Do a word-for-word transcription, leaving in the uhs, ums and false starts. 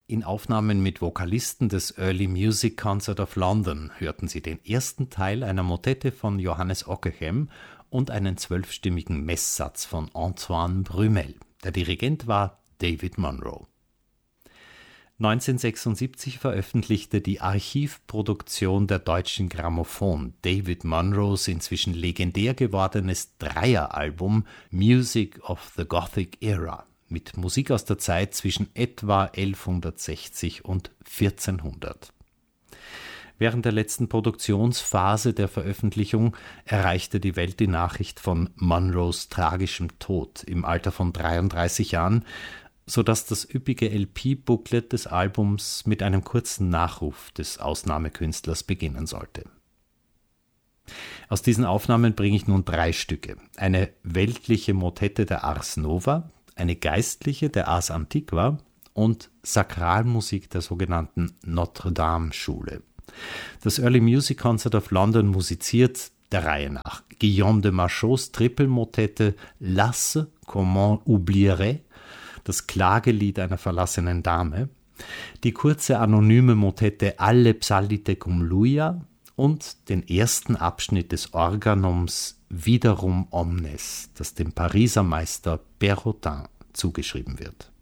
In Aufnahmen mit Vokalisten des Early Music Concert of London hörten Sie den ersten Teil einer Motette von Johannes Ockeghem und einen zwölfstimmigen Messsatz von Antoine Brumel. Der Dirigent war David Munro. neunzehnhundertsechsundsiebzig veröffentlichte die Archivproduktion der Deutschen Grammophon David Munros inzwischen legendär gewordenes Dreieralbum Music of the Gothic Era mit Musik aus der Zeit zwischen etwa elfhundertsechzig und vierzehnhundert. Während der letzten Produktionsphase der Veröffentlichung erreichte die Welt die Nachricht von Munros tragischem Tod im Alter von dreiunddreißig Jahren, sodass das üppige L P-Booklet des Albums mit einem kurzen Nachruf des Ausnahmekünstlers beginnen sollte. Aus diesen Aufnahmen bringe ich nun drei Stücke. Eine weltliche Motette der Ars Nova, eine geistliche der Ars Antiqua und Sakralmusik der sogenannten Notre-Dame-Schule. Das Early Music Concert of London musiziert der Reihe nach Guillaume de Machaut's Trippelmotette Lasse, Comment oublierais, das Klagelied einer verlassenen Dame, die kurze anonyme Motette Alle psallite cum luia und den ersten Abschnitt des Organums Wiederum omnes, das dem Pariser Meister Perrotin zugeschrieben wird.